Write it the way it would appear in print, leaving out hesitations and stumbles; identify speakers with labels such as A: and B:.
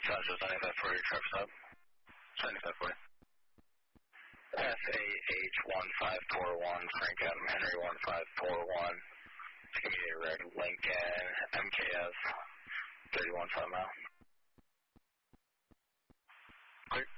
A: Sunset 7540, truck stop.
B: 7540.
A: SAH1541, Frank Adam Henry 1541. Community Red Lincoln, MKF 31 mile.
B: Clear.